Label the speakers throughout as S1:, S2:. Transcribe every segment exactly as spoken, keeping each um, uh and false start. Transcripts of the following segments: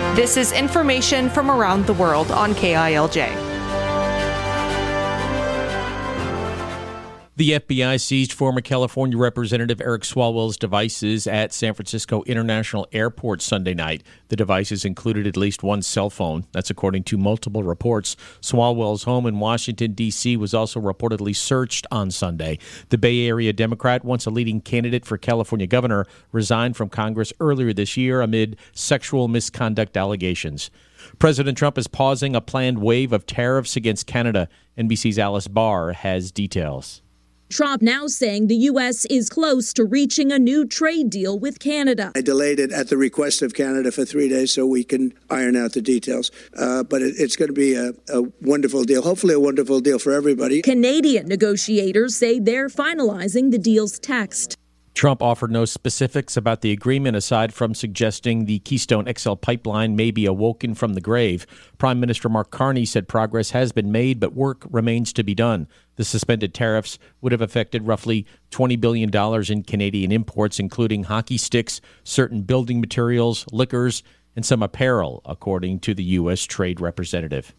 S1: This is information from around the world on K I L J.
S2: The F B I seized former California Representative Eric Swalwell's devices at San Francisco International Airport Sunday night. The devices included at least one cell phone. That's according to multiple reports. Swalwell's home in Washington, D C was also reportedly searched on Sunday. The Bay Area Democrat, once a leading candidate for California governor, resigned from Congress earlier this year amid sexual misconduct allegations. President Trump is pausing a planned wave of tariffs against Canada. N B C's Alice Barr has details.
S3: Trump now saying the U S is close to reaching a new trade deal with Canada.
S4: I delayed it at the request of Canada for three days so we can iron out the details. Uh, but it, it's going to be a, a wonderful deal, hopefully a wonderful deal for everybody.
S3: Canadian negotiators say they're finalizing the deal's text.
S2: Trump offered no specifics about the agreement aside from suggesting the Keystone X L pipeline may be awoken from the grave. Prime Minister Mark Carney said progress has been made, but work remains to be done. The suspended tariffs would have affected roughly twenty billion dollars in Canadian imports, including hockey sticks, certain building materials, liquors, and some apparel, according to the U S trade representative.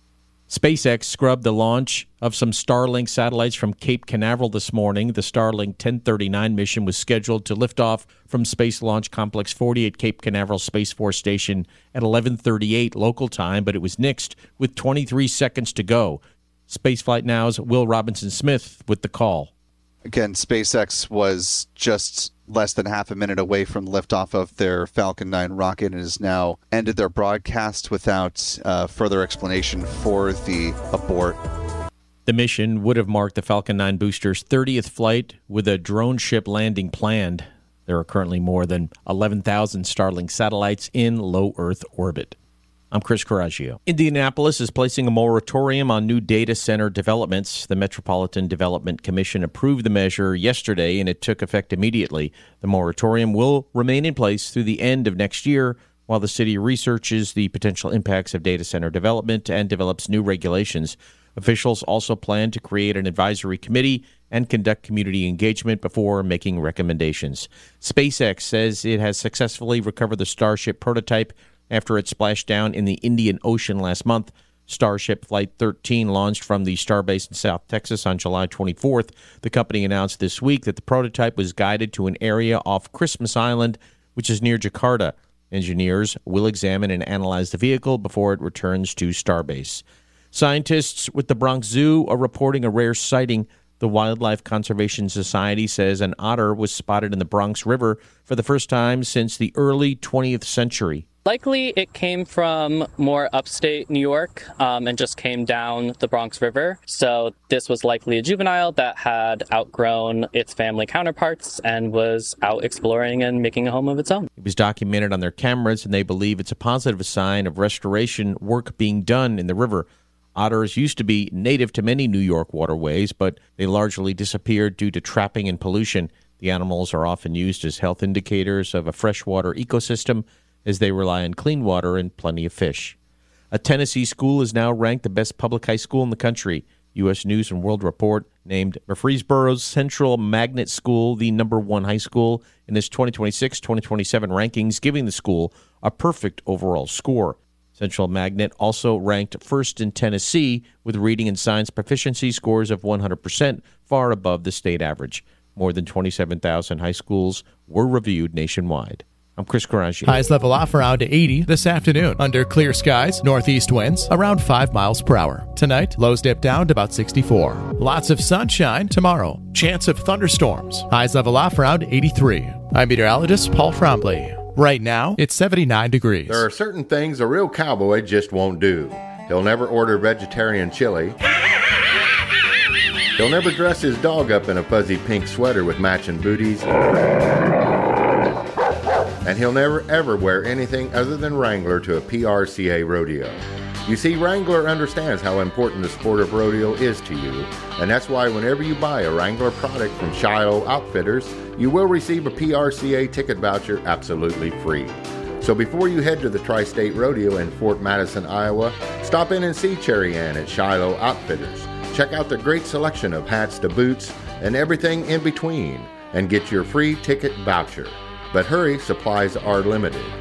S2: SpaceX scrubbed the launch of some Starlink satellites from Cape Canaveral this morning. The Starlink ten thirty-nine mission was scheduled to lift off from Space Launch Complex forty-eight Cape Canaveral Space Force Station at eleven thirty-eight local time, but it was nixed with twenty-three seconds to go. Spaceflight Now's Will Robinson-Smith with the call.
S5: Again, SpaceX was just less than half a minute away from liftoff of their Falcon nine rocket and has now ended their broadcast without uh, further explanation for the abort.
S2: The mission would have marked the Falcon nine booster's thirtieth flight with a drone ship landing planned. There are currently more than eleven thousand Starlink satellites in low Earth orbit. I'm Chris Coraggio. Indianapolis is placing a moratorium on new data center developments. The Metropolitan Development Commission approved the measure yesterday, and it took effect immediately. The moratorium will remain in place through the end of next year while the city researches the potential impacts of data center development and develops new regulations. Officials also plan to create an advisory committee and conduct community engagement before making recommendations. SpaceX says it has successfully recovered the Starship prototype after it splashed down in the Indian Ocean last month. Starship Flight thirteen launched from the Starbase in South Texas on July twenty-fourth. The company announced this week that the prototype was guided to an area off Christmas Island, which is near Jakarta. Engineers will examine and analyze the vehicle before it returns to Starbase. Scientists with the Bronx Zoo are reporting a rare sighting. The Wildlife Conservation Society says an otter was spotted in the Bronx River for the first time since the early twentieth century.
S6: Likely it came from more upstate New York um, and just came down the Bronx River. So this was likely a juvenile that had outgrown its family counterparts and was out exploring and making a home of its own.
S2: It was documented on their cameras, and they believe it's a positive sign of restoration work being done in the river. Otters used to be native to many New York waterways, but they largely disappeared due to trapping and pollution. The animals are often used as health indicators of a freshwater ecosystem, as they rely on clean water and plenty of fish. A Tennessee school is now ranked the best public high school in the country. U S News and World Report named Murfreesboro's Central Magnet School the number one high school in its twenty twenty-six twenty twenty-seven rankings, giving the school a perfect overall score. Central Magnet also ranked first in Tennessee with reading and science proficiency scores of one hundred percent, far above the state average. More than twenty-seven thousand high schools were reviewed nationwide. I'm Chris Coraggio.
S7: Highs level off around eighty this afternoon. Under clear skies, northeast winds around five miles per hour. Tonight, lows dip down to about sixty-four. Lots of sunshine tomorrow. Chance of thunderstorms. Highs level off around eighty-three. I'm meteorologist Paul Trombley. Right now, it's seventy-nine degrees.
S8: There are certain things a real cowboy just won't do. He'll never order vegetarian chili. He'll never dress his dog up in a fuzzy pink sweater with matching booties. And he'll never ever wear anything other than Wrangler to a P R C A rodeo. You see, Wrangler understands how important the sport of rodeo is to you, and that's why whenever you buy a Wrangler product from Shiloh Outfitters, you will receive a P R C A ticket voucher absolutely free. So before you head to the Tri-State Rodeo in Fort Madison, Iowa, stop in and see Cherry Ann at Shiloh Outfitters. Check out the great selection of hats to boots and everything in between, and get your free ticket voucher. But hurry, supplies are limited.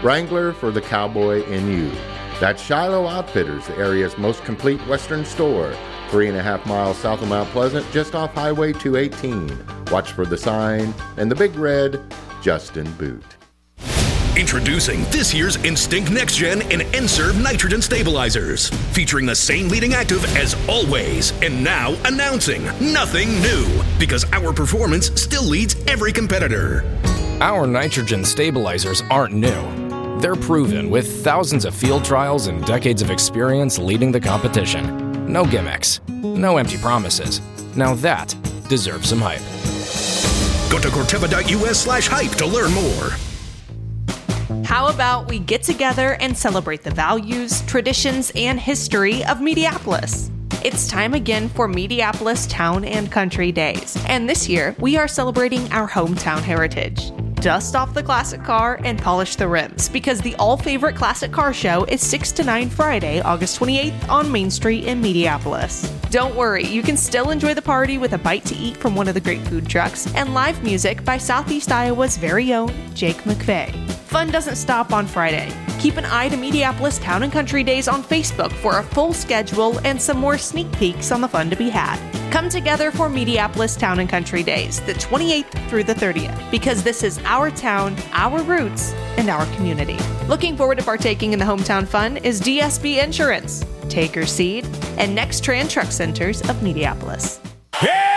S8: Wrangler for the cowboy in you. That's Shiloh Outfitters, the area's most complete Western store. Three and a half miles south of Mount Pleasant, just off Highway two eighteen. Watch for the sign and the big red Justin Boot.
S9: Introducing this year's Instinct Next Gen and N-Serve nitrogen stabilizers, featuring the same leading active as always, and now announcing nothing new, because our performance still leads every competitor.
S10: Our nitrogen stabilizers aren't new. They're proven with thousands of field trials and decades of experience leading the competition. No gimmicks, no empty promises. Now that deserves some hype.
S9: Go to Corteva.us slash hype to learn more.
S1: How about we get together and celebrate the values, traditions, and history of Mediapolis? It's time again for Mediapolis Town and Country Days, and this year we are celebrating our hometown heritage. Dust off the classic car and polish the rims, because the all-favorite classic car show is six to nine Friday, August twenty-eighth on Main Street in Mediapolis. Don't worry, you can still enjoy the party with a bite to eat from one of the great food trucks and live music by Southeast Iowa's very own Jake McVeigh. Fun doesn't stop on Friday. Keep an eye to Mediapolis Town and Country Days on Facebook for a full schedule and some more sneak peeks on the fun to be had. Come together for Mediapolis Town and Country Days, the twenty-eighth through the thirtieth, because this is our town, our roots, and our community. Looking forward to partaking in the hometown fun is D S B Insurance, Taker Seed, and Next Trans Truck Centers of Mediapolis.